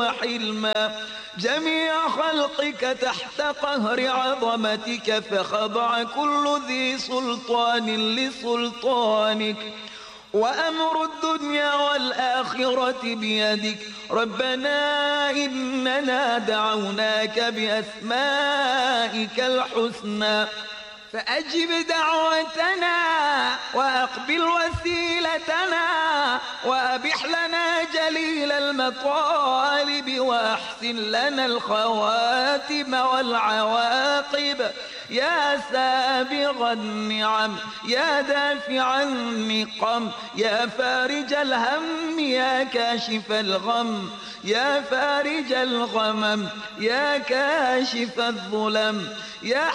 وحلما جميع خلقك تحت قهر عظمتك، فخضع كل ذي سلطان لسلطانك، وأمر الدنيا والآخرة بيدك. ربنا إننا دعوناك بأسمائك الحسنى فأجب دعوتنا وأقبل وسيلتنا، وأبح لنا جليل المطالب، وأحسن لنا الخواتم والعواقب. يا سابغ النعم، يا دافع النقم، يا فارج الهم، يا كاشف الغم، يا فارج الغمم، يا كاشف الظلم، يا